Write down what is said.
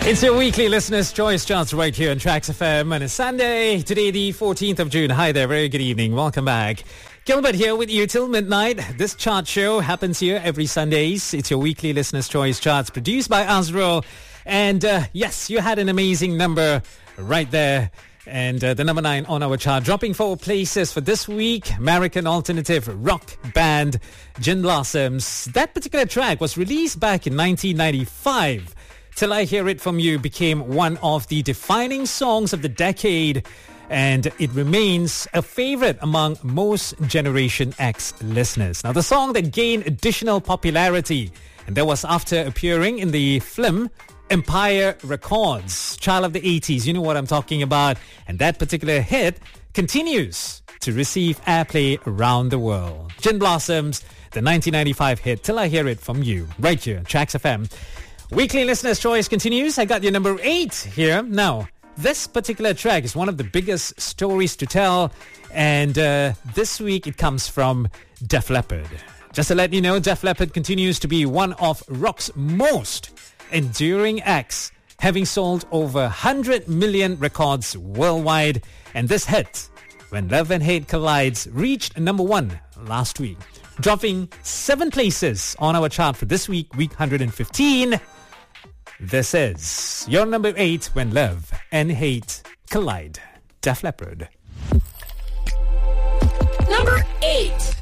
It's your weekly Listener's Choice Charts right here on Tracks FM on a Sunday, today the 14th of June. Hi there, very good evening. Welcome back. Gilbert here with you till midnight. This chart show happens here every Sundays. It's your weekly Listener's Choice Charts produced by Azrael. And yes, you had an amazing number right there. And the number 9 on our chart, dropping 4 places for this week, American alternative rock band Gin Blossoms. That particular track was released back in 1995. Till I Hear It From You became one of the defining songs of the decade, and it remains a favorite among most Generation X listeners. Now, the song that gained additional popularity, and that was after appearing in the film Empire Records, Child of the 80s, you know what I'm talking about. And that particular hit continues to receive airplay around the world. Gin Blossoms, the 1995 hit Till I Hear It From You, right here, Tracks FM. Weekly Listener's Choice continues. I got your number 8 here. Now, this particular track is one of the biggest stories to tell, and this week it comes from Def Leppard. Just to let you know, Def Leppard continues to be one of rock's most enduring acts, having sold over 100 million records worldwide, and this hit, When Love and Hate Collides, reached number 1 last week, dropping 7 places on our chart for this week, week 115. This is your number 8, When Love and Hate Collide. Def Leppard. Number 8.